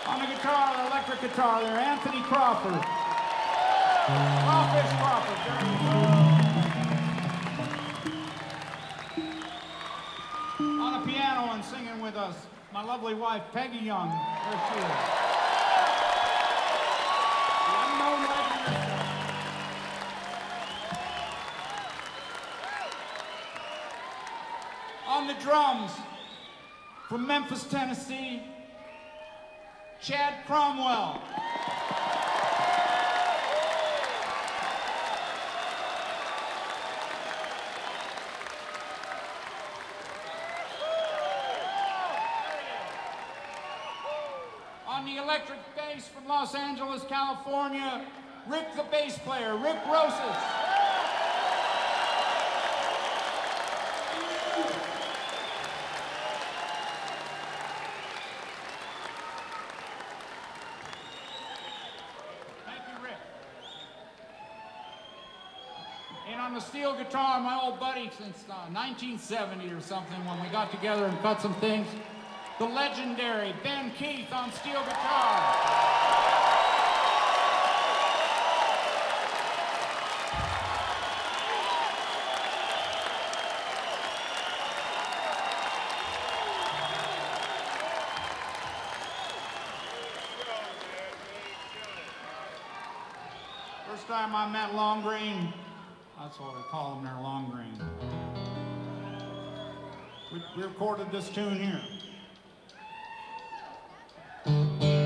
On the guitar, the electric guitar there, Anthony Crawford. Crawfish Crawford, there he is. On the piano and singing with us, my lovely wife, Peggy Young. There she is. The unknown legend herself. On the drums, from Memphis, Tennessee, Chad Cromwell. On the electric bass from Los Angeles, California, Rick the bass player, Rick Rosas. And on the steel guitar, my old buddy since 1970 or something, when we got together and cut some things, the legendary Ben Keith on steel guitar. First time I met Long Green, that's what we call them there, Long Green. We recorded this tune here.